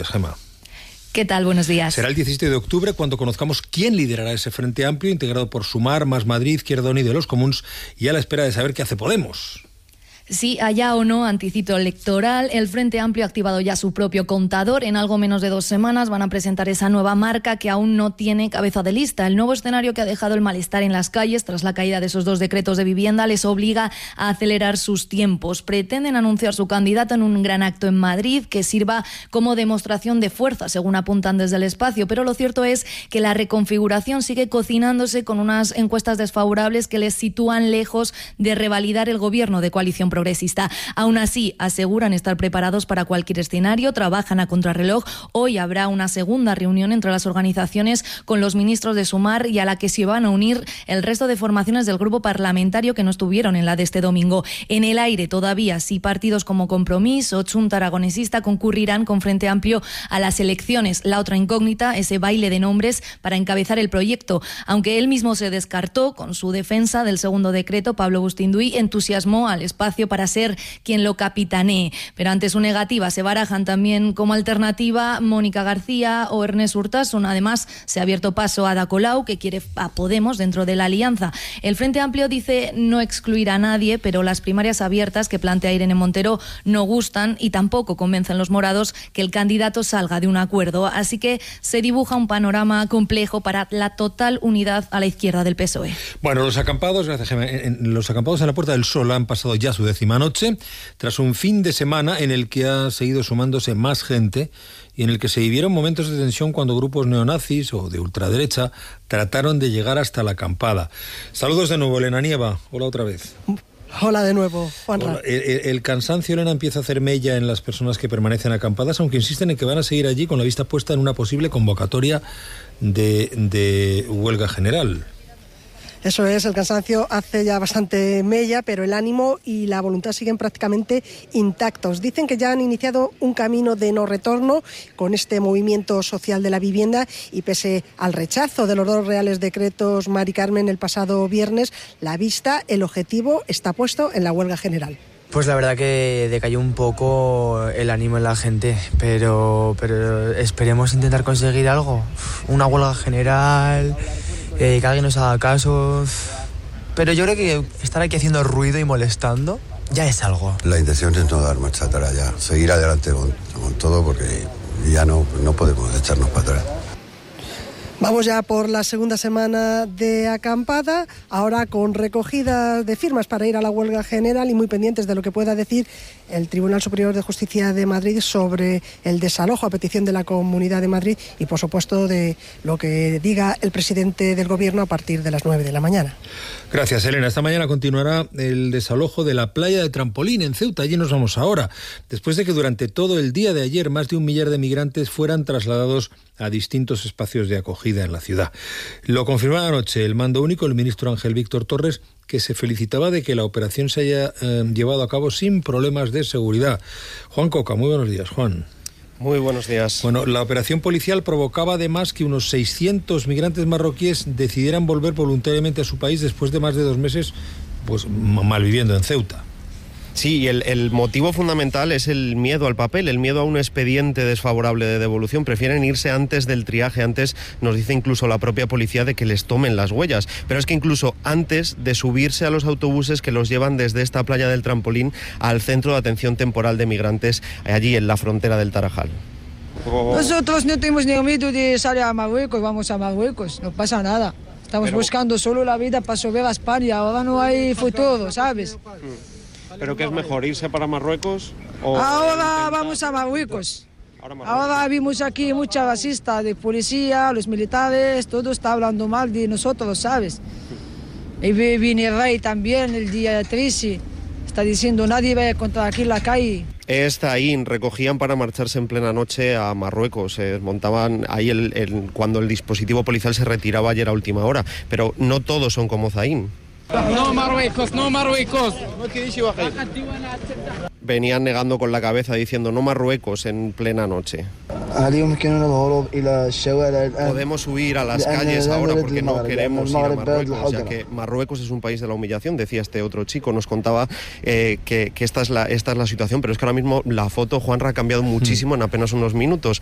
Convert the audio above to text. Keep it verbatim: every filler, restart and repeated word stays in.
días, Gemma. ¿Qué tal? Buenos días. Será el diecisiete de octubre cuando conozcamos quién liderará ese Frente Amplio, integrado por Sumar, Más Madrid, Izquierda Unida y los Comuns, y a la espera de saber qué hace Podemos. Sí, haya o no anticiclo electoral, el Frente Amplio ha activado ya su propio contador. En algo menos de dos semanas van a presentar esa nueva marca que aún no tiene cabeza de lista. El nuevo escenario que ha dejado el malestar en las calles tras la caída de esos dos decretos de vivienda les obliga a acelerar sus tiempos. Pretenden anunciar su candidato en un gran acto en Madrid que sirva como demostración de fuerza, según apuntan desde el espacio. Pero lo cierto es que la reconfiguración sigue cocinándose con unas encuestas desfavorables que les sitúan lejos de revalidar el gobierno de coalición progresista. Aún así, aseguran estar preparados para cualquier escenario, trabajan a contrarreloj. Hoy habrá una segunda reunión entre las organizaciones con los ministros de Sumar y a la que se van a unir el resto de formaciones del grupo parlamentario que no estuvieron en la de este domingo. En el aire todavía si partidos como Compromís o Junta Aragonesista concurrirán con Frente Amplio a las elecciones. La otra incógnita, ese baile de nombres para encabezar el proyecto. Aunque él mismo se descartó con su defensa del segundo decreto, Pablo Bustinduy entusiasmó al espacio para ser quien lo capitanee. Pero ante su negativa se barajan también como alternativa Mónica García o Ernest Urtasun. Además, se ha abierto paso a Ada Colau, que quiere a Podemos dentro de la alianza. El Frente Amplio dice no excluir a nadie, pero las primarias abiertas que plantea Irene Montero no gustan y tampoco convencen los morados que el candidato salga de un acuerdo. Así que se dibuja un panorama complejo para la total unidad a la izquierda del P S O E. Bueno, los acampados, gracias, Gemma, en, los acampados en la Puerta del Sol han pasado ya su décima noche, tras un fin de semana en el que ha seguido sumándose más gente y en el que se vivieron momentos de tensión cuando grupos neonazis o de ultraderecha trataron de llegar hasta la acampada. Saludos de nuevo, Elena Nieva. Hola otra vez. Hola de nuevo, Juanra. El, el, el cansancio, Elena, empieza a hacer mella en las personas que permanecen acampadas, aunque insisten en que van a seguir allí con la vista puesta en una posible convocatoria de, de huelga general. Eso es, el cansancio hace ya bastante mella, pero el ánimo y la voluntad siguen prácticamente intactos. Dicen que ya han iniciado un camino de no retorno con este movimiento social de la vivienda y pese al rechazo de los dos reales decretos Mari Carmen el pasado viernes, la vista, el objetivo está puesto en la huelga general. Pues la verdad que decayó un poco el ánimo en la gente, pero, pero esperemos intentar conseguir algo. Una huelga general, eh, que alguien nos haga caso. Pero yo creo que estar aquí haciendo ruido y molestando ya es algo. La intención es no dar marcha atrás ya, seguir adelante con, con todo porque ya no, no podemos echarnos para atrás. Vamos ya por la segunda semana de acampada, ahora con recogida de firmas para ir a la huelga general y muy pendientes de lo que pueda decir el Tribunal Superior de Justicia de Madrid sobre el desalojo a petición de la Comunidad de Madrid y, por supuesto, de lo que diga el presidente del Gobierno a partir de las nueve de la mañana. Gracias, Elena. Esta mañana continuará el desalojo de la playa de Trampolín en Ceuta. Allí nos vamos ahora, después de que durante todo el día de ayer más de un millar de migrantes fueran trasladados a distintos espacios de acogida en la ciudad. Lo confirmaba anoche el mando único, el ministro Ángel Víctor Torres, que se felicitaba de que la operación se haya eh, llevado a cabo sin problemas de seguridad. Juan Coca, muy buenos días, Juan. Muy buenos días. Bueno, la operación policial provocaba además que unos seiscientos migrantes marroquíes decidieran volver voluntariamente a su país después de más de dos meses pues malviviendo en Ceuta. Sí, y el, el motivo fundamental es el miedo al papel, el miedo a un expediente desfavorable de devolución. Prefieren irse antes del triaje, antes nos dice incluso la propia policía de que les tomen las huellas. Pero es que incluso antes de subirse a los autobuses que los llevan desde esta playa del Trampolín al centro de atención temporal de migrantes, allí en la frontera del Tarajal. Nosotros no tenemos ni miedo de salir a Marruecos, vamos a Marruecos, no pasa nada. Estamos Pero... buscando solo la vida para subir a España, ahora no hay futuro, ¿sabes? ¿Pero qué es mejor, irse para Marruecos? O ahora intentar... vamos a Marruecos. Ahora, Marruecos. Ahora vimos aquí mucha racista de policía, los militares, todo está hablando mal de nosotros, ¿sabes? Y viene el rey también el día trece, está diciendo nadie va a encontrar aquí en la calle. Está ahí, recogían para marcharse en plena noche a Marruecos, se desmontaban ahí el, el, cuando el dispositivo policial se retiraba ayer a última hora, pero no todos son como Zain. No Marruecos, no Marruecos. Venían negando con la cabeza diciendo no Marruecos en plena noche. Podemos huir a las calles ahora porque no queremos ir a Marruecos, ya que Marruecos es un país de la humillación, decía este otro chico, nos contaba eh, que, que esta, es la, esta es la situación, pero es que ahora mismo la foto, Juanra, ha cambiado muchísimo en apenas unos minutos.